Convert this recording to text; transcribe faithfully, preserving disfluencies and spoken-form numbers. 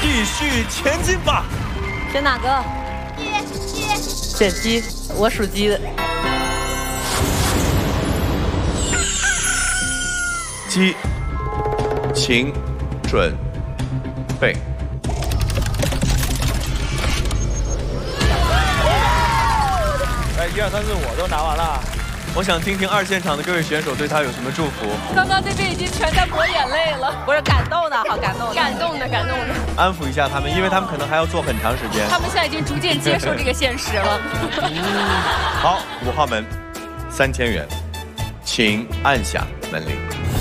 继续前进吧。 选哪个？ 鸡鸡。 选鸡，我属鸡的。 鸡，请准备。 哎，一二三四五都拿完了。 我想听听二现场的各位选手对他有什么祝福。 刚刚那边已经全在抹眼泪了， 不是感动的，好感动的， 感动的，感动的。 安抚一下他们，因为他们可能还要做很长时间。 他们现在已经逐渐接受这个现实了。 好，五号门，三千元，请按下门铃。